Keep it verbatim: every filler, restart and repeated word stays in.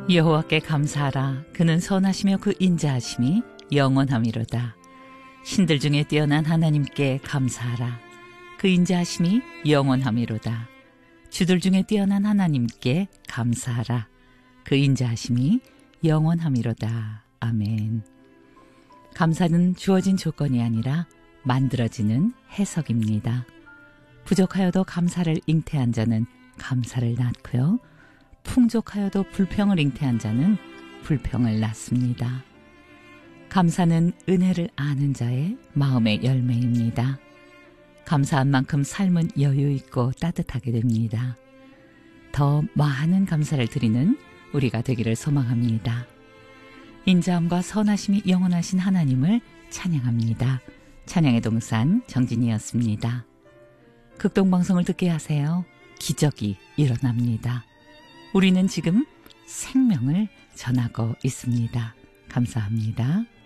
여호와께 감사하라. 그는 선하시며 그 인자하심이 영원함이로다. 신들 중에 뛰어난 하나님께 감사하라. 그 인자하심이 영원함이로다. 주들 중에 뛰어난 하나님께 감사하라. 그 인자하심이 영원함이로다. 아멘. 감사는 주어진 조건이 아니라 만들어지는 해석입니다. 부족하여도 감사를 잉태한 자는 감사를 낳고요. 풍족하여도 불평을 잉태한 자는 불평을 낳습니다. 감사는 은혜를 아는 자의 마음의 열매입니다. 감사한 만큼 삶은 여유 있고 따뜻하게 됩니다. 더 많은 감사를 드리는 우리가 되기를 소망합니다. 인자함과 선하심이 영원하신 하나님을 찬양합니다. 찬양의 동산 정진이었습니다. 극동방송을 듣게 하세요. 기적이 일어납니다. 우리는 지금 생명을 전하고 있습니다. 감사합니다.